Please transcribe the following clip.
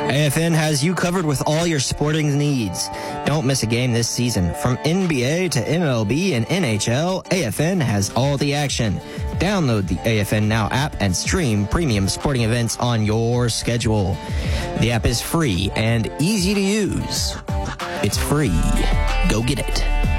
AFN has you covered with all your sporting needs. Don't miss a game this season. From NBA to MLB and NHL, AFN has all the action. Download the AFN Now app and stream premium sporting events on your schedule. The app is free and easy to use. It's free. Go get it.